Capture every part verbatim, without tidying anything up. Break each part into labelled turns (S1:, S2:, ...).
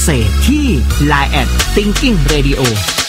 S1: เศษที่ ไลน์ แอท Thinking Radio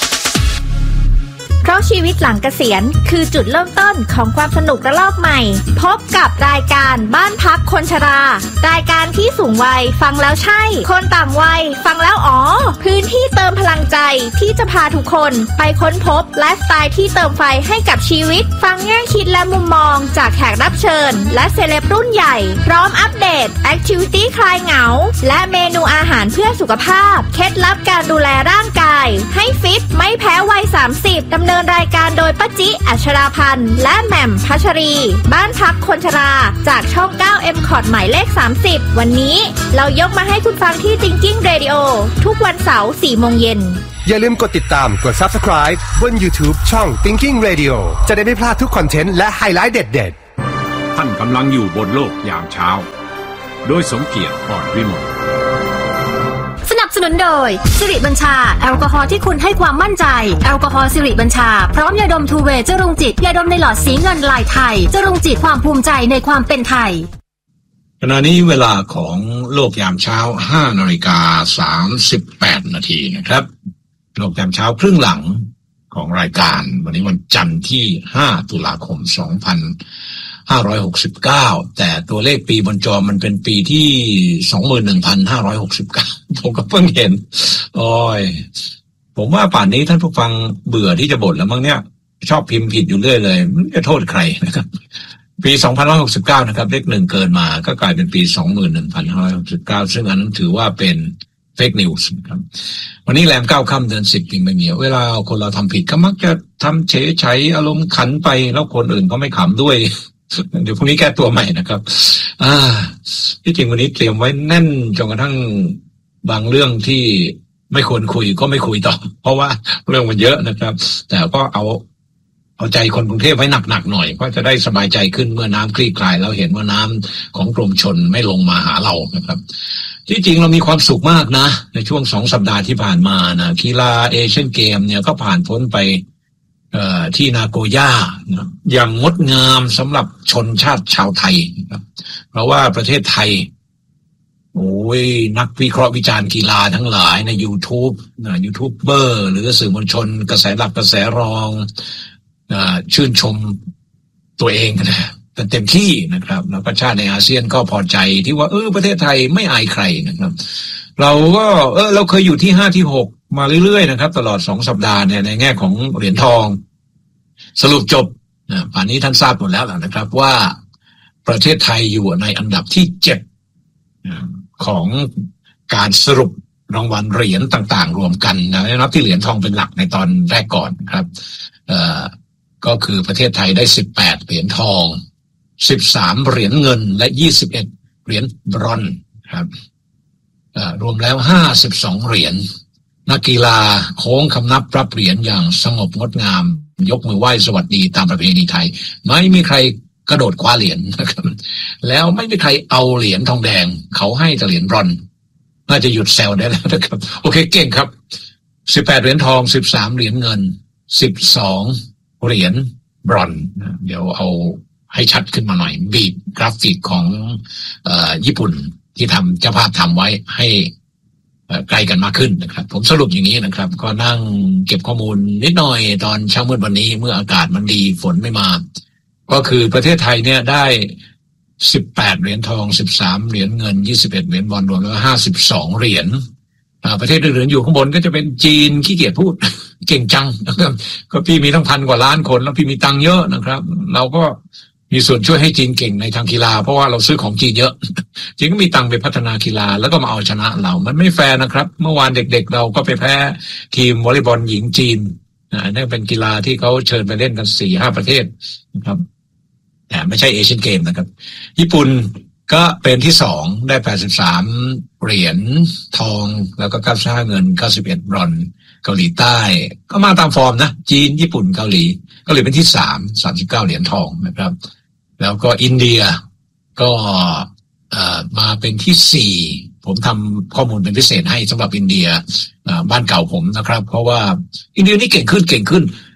S2: เพราะชีวิตหลังเกษียณคือจุดเริ่มต้นของความสนุกระลอกใหม่พบกับรายการบ้านพักคนชรารายการที่สูงวัยฟังแล้วใช่คนต่างวัยฟังแล้วอ๋อพื้นที่เติมพลังใจที่จะพาทุกคนไปค้นพบไลฟ์สไตล์ที่เติมไฟให้กับชีวิตฟังแง่คิดและมุมมองจากแขกรับเชิญและเซเลบรุ่นใหญ่พร้อมอัปเดตแอคทิวิตี้คลายเหงาและเมนูอาหารเพื่อสุขภาพเคล็ดลับการดูแลร่างกายให้ฟิตไม่แพ้วัยสามสิบดำเนินรายการโดยป้าจิอัชราพันธ์และแหม่มพัชรีบ้านพักคนชราจากช่อง เก้า เอ็ม คอร์ด หมายเลขสามสิบวันนี้เรายกมาให้คุณฟังที่ Thinking Radio ทุกวันเสาร์ สี่โมงเย็น
S3: อย่าลืมกดติดตามกด Subscribe บน YouTube ช่อง Thinking Radio จะได้ไม่พลาดทุกคอนเทนต์และไฮไลท์เด็ดๆ
S4: ท่านกำลังอยู่บนโลกยามเช้าโดยสมเกียรติ อ่อนวิมล
S5: สนับสนุนโดยสิริบัญชาแอลกอฮอล์ที่คุณให้ความมั่นใจแอลกอฮอล์สิริบัญชาพร้อมยาดมทูเวย์จรุงจิตยาดมในหลอดสีเงินลายไทยจรุงจิตความภูมิใจในความเป็นไทย
S4: ขณะนี้เวลาของโลกยามเช้า ห้านาฬิกาสามสิบแปด นาทีนะครับโลกยามเช้าครึ่งหลังของรายการวันนี้วันจันทร์ที่ห้าตุลาคมสองพันห้าร้อยหกสิบเก้าแต่ตัวเลขปีบนจอมันเป็นปีที่ สองหมื่นหนึ่งพันห้าร้อยหกสิบเก้า ผมก็เพิ่งเห็นโอ้ยผมว่าป่านนี้ท่านผู้ฟังเบื่อที่จะบ่นแล้วมั้งเนี่ยชอบพิมพ์ผิดอยู่เรื่อยเลยไม่จะโทษใครนะครับปีสองพันห้าร้อยหกสิบเก้านะครับเลขหนึ่งเกินมาก็กลายเป็นปี สองหมื่นหนึ่งพันห้าร้อยหกสิบเก้า ซึ่งอันนั้นถือว่าเป็นเฟกนิวส์ครับวันนี้แรมเก้าค่ำเดือนสิบปีไม่มีเวลาคนเราทำผิดก็มักจะทำเฉยเฉยอารมณ์ขันไปแล้วคนอื่นก็ไม่ขำด้วยเดี๋ยวพรุ่งนี้แก้ตัวใหม่นะครับอ่าที่จริงวันนี้เตรียมไว้แน่นจนกระทั่งบางเรื่องที่ไม่ควรคุยก็ไม่คุยต่อเพราะว่าเรื่องมันเยอะนะครับแต่ก็เอาเอาใจคนกรุงเทพไว้หนักๆหน่อยก็จะได้สบายใจขึ้นเมื่อน้ำคลี่คลายแล้วเห็นว่าน้ำของกรมชลไม่ลงมาหาเรานะครับที่จริงเรามีความสุขมากนะในช่วงสองสัปดาห์ที่ผ่านมานะกีฬาเอเชียนเกมเนี่ยก็ผ่านพ้นไปเอ่อที่นาโกย่านะอย่างงดงามสำหรับชนชาติชาวไทยนะครับเพราะว่าประเทศไทยโอ้ยนักวิเคราะห์วิจารณ์กีฬาทั้งหลายใน YouTube นะยูทูบเบอร์หรือสื่อมวลชนกระแสหลักกระแสรองอ่าชื่นชมตัวเองนะกันเต็มที่นะครับแล้วก็ชาติในอาเซียนก็พอใจที่ว่าเออประเทศไทยไม่อายใครนะครับเราก็เออเราเคยอยู่ที่ห้าที่หกมาเรื่อยๆนะครับตลอดสองสัปดาห์เนี่ยในแง่ของเหรียญทองสรุปจบนะป่านนี้ท่านทราบหมดแล้วนะครับว่าประเทศไทยอยู่ในอันดับที่เจ็ดของการสรุปรางวัลเหรียญต่างๆรวมกันนะนับที่เหรียญทองเป็นหลักในตอนแรกก่อนครับเอ่อก็คือประเทศไทยได้สิบแปดเหรียญทองสิบสามเหรียญเงินและยี่สิบเอ็ดเหรียญบรอนซ์ครับเอ่อรวมแล้วห้าสิบสองเหรียญนักกีฬาโค้งคำนับรับเหรียญอย่างสงบงดงามยกมือไหว้สวัสดีตามประเพณีไทยไม่มีใครกระโดดคว้าเหรียญนะครับแล้วไม่มีใครเอาเหรียญทองแดงเขาให้แต่เหรียญบรอนซ์น่าจะหยุดแซวได้แล้วนะครับโอเคเก่งครับสิบแปดเหรียญทองสิบสามเหรียญเงินสิบสองเหรียญบรอนซ์เดี๋ยวเอาให้ชัดขึ้นมาหน่อยบีบกราฟิกของเอ่อญี่ปุ่นที่ทำเจ้าภาพทำไว้ให้ใกล้กันมากขึ้นนะครับผมสรุปอย่างนี้นะครับก็นั่งเก็บข้อมูลนิดหน่อยตอนเช้ามืดวันนี้เมื่ออากาศมันดีฝนไม่มาก็คือประเทศไทยเนี่ยได้สิบแปดเหรียญทองสิบสามเหรียญเงินยี่สิบเอ็ดเหรียญบอลรวมแล้วห้าสิบสองเหรียญอ่าประเทศอื่นๆอยู่ข้างบนก็จะเป็นจีนขี้เกียจพูด เก่งจังนะครับก็พี่มีทั้งพันกว่าล้านคนแล้วพี่มีตังค์เยอะนะครับเราก็มีส่วนช่วยให้จีนเก่งในทางกีฬาเพราะว่าเราซื้อของจีนเยอะจีนก็มีตังค์ไปพัฒนากีฬาแล้วก็มาเอาชนะเรามันไม่แฟร์นะครับเมื่อวานเด็กๆเราก็ไปแพ้ทีมวอลเลย์บอลหญิงจีนอ่านั่นเป็นกีฬาที่เขาเชิญไปเล่นกัน สี่ห้า ประเทศนะครับแต่ไม่ใช่เอเชียนเกมนะครับญี่ปุ่นก็เป็นที่สองได้แปดสิบสามเหรียญทองแล้วก็เก้าสิบห้าเงินเก้าสิบเอ็ดบรอนซ์เกาหลีใต้ก็มาตามฟอร์มนะจีนญี่ปุ่นเกาหลีเกาหลีเป็นที่สาม สามสิบเก้าเหรียญทองนะครับแล้วก็อินเดียก็เอ่อมาเป็นที่สี่ผมทำข้อมูลเป็นพิเศษให้สำหรับอินเดียบ้านเก่าผมนะครับเพราะว่าอินเดียนี่เก่งขึ้นเก่งขึ้น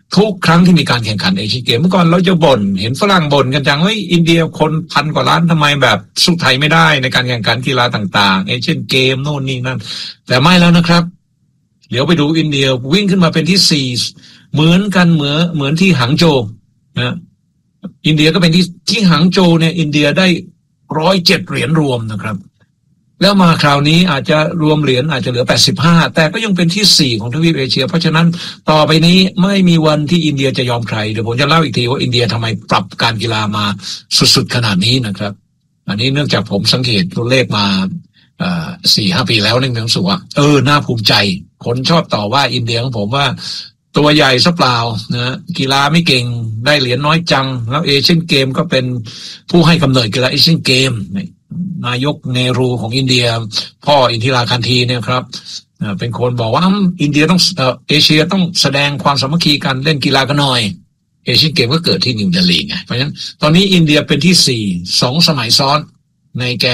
S4: ทุกครั้งที่มีการแข่งขันเอเชียนเกมเมื่อก่อนเราจะบ่นเห็นฝรั่งบ่นกันจังว่าอินเดียคนพันกว่าล้านทำไมแบบสู้ไทยไม่ได้ในการแข่งขันกีฬาต่างๆเอเชียนเกมโน่นนี่นั่นแต่ไม่แล้วนะครับเดี๋ยวไปดูอินเดียวิ่งขึ้นมาเป็นที่สี่เหมือนกันเหมือนเหมือนที่หางโจวนะอินเดียก็เป็นที่ที่หางโจวเนี่ยอินเดียได้ร้อยเจ็ดเหรียญรวมนะครับแล้วมาคราวนี้อาจจะรวมเหรียญอาจจะเหลือแปดสิบห้าแต่ก็ยังเป็นที่สี่ของทวีปเอเชียเพราะฉะนั้นต่อไปนี้ไม่มีวันที่อินเดียจะยอมใครเดี๋ยวผมจะเล่าอีกทีว่าอินเดียทำไมปรับการกีฬามาสุดๆขนาดนี้นะครับอันนี้เนื่องจากผมสังเกตตัวเลขมาสี่ห้าปีแล้วนึกถึงสุว่าเออน่าภูมิใจคนชอบต่อว่าอินเดียของผมว่าตัวใหญ่ซะเปล่านะกีฬาไม่เก่งได้เหรียญน้อยจังแล้วเอเชียนเกมก็เป็นผู้ให้กำเนิดกีฬาเอเชียนเกมนายกเนรูของอินเดียพ่ออินทิราคันธีเนี่ยครับเป็นคนบอกว่าอินเดียต้องเอเชียต้องแสดงความสามัคคีกันเล่นกีฬากันหน่อยเอเชียนเกมก็เกิดที่นิวเดลีไงเพราะฉะนั้นตอนนี้อินเดียเป็นที่สี่สองสมัยซ้อนในแก